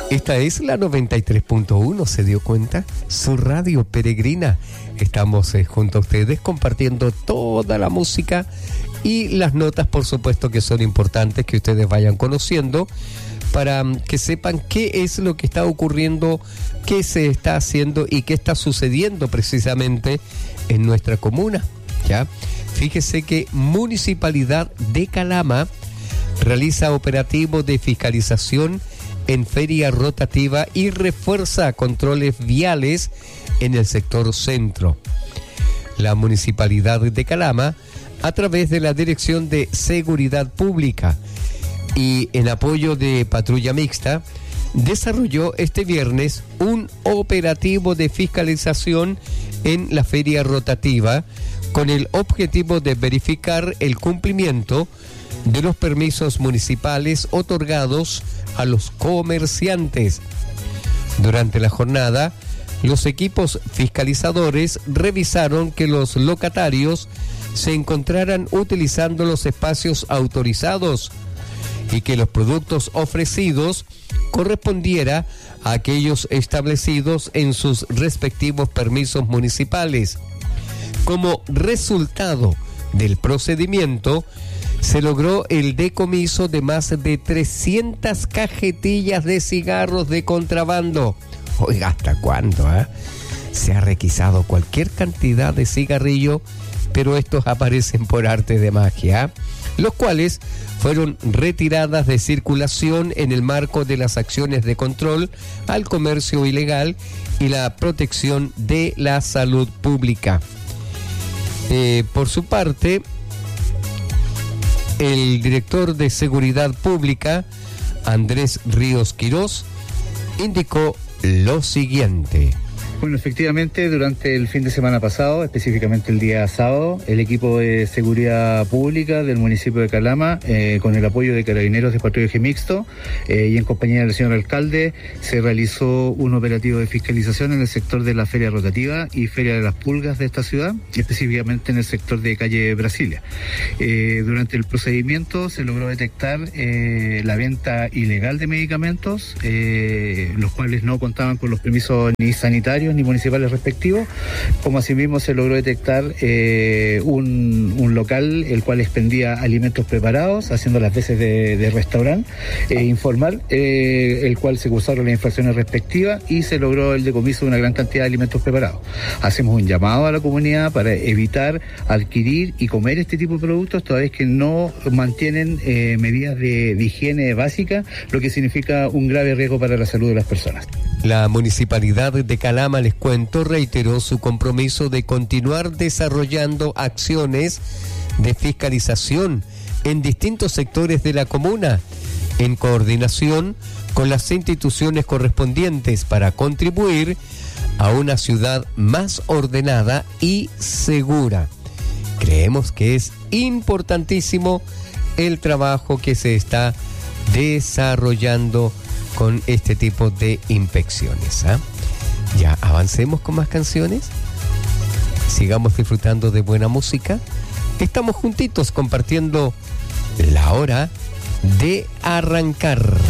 Esta es la 93.1, ¿se dio cuenta? Su radio peregrina. Estamos junto a ustedes compartiendo toda la música y las notas, por supuesto, que son importantes que ustedes vayan conociendo para que sepan qué es lo que está ocurriendo, qué se está haciendo y qué está sucediendo precisamente en nuestra comuna, ¿ya? Fíjese que Municipalidad de Calama realiza operativos de fiscalización en feria rotativa y refuerza controles viales en el sector centro. La Municipalidad de Calama, a través de la Dirección de Seguridad Pública y en apoyo de Patrulla Mixta, desarrolló este viernes un operativo de fiscalización en la feria rotativa con el objetivo de verificar el cumplimiento de los permisos municipales otorgados a los comerciantes. Durante la jornada, los equipos fiscalizadores revisaron que los locatarios se encontraran utilizando los espacios autorizados y que los productos ofrecidos correspondiera a aquellos establecidos en sus respectivos permisos municipales. Como resultado del procedimiento, se logró el decomiso de más de 300 cajetillas de cigarros de contrabando. Oiga, ¿hasta cuándo? Se ha requisado cualquier cantidad de cigarrillo, pero estos aparecen por arte de magia, los cuales fueron retiradas de circulación en el marco de las acciones de control al comercio ilegal y la protección de la salud pública. Por su parte, el director de Seguridad Pública, Andrés Ríos Quirós, indicó lo siguiente. Bueno, efectivamente, durante el fin de semana pasado, específicamente el día sábado, el equipo de seguridad pública del municipio de Calama, con el apoyo de Carabineros de Patrullaje Mixto y en compañía del señor alcalde, se realizó un operativo de fiscalización en el sector de la Feria Rotativa y Feria de las Pulgas de esta ciudad, específicamente en el sector de calle Brasilia. Durante el procedimiento se logró detectar la venta ilegal de medicamentos, los cuales no contaban con los permisos ni sanitarios ni municipales respectivos, como asimismo se logró detectar un local el cual expendía alimentos preparados, haciendo las veces de restaurante informal, el cual se cursaron las infracciones respectivas y se logró el decomiso de una gran cantidad de alimentos preparados. Hacemos un llamado a la comunidad para evitar adquirir y comer este tipo de productos, toda vez que no mantienen medidas de higiene básica, lo que significa un grave riesgo para la salud de las personas. La Municipalidad de Calama, les cuento, reiteró su compromiso de continuar desarrollando acciones de fiscalización en distintos sectores de la comuna, en coordinación con las instituciones correspondientes para contribuir a una ciudad más ordenada y segura. Creemos que es importantísimo el trabajo que se está desarrollando con este tipo de inspecciones. Ya, avancemos con más canciones. Sigamos disfrutando de buena música. Estamos juntitos compartiendo la hora de arrancar.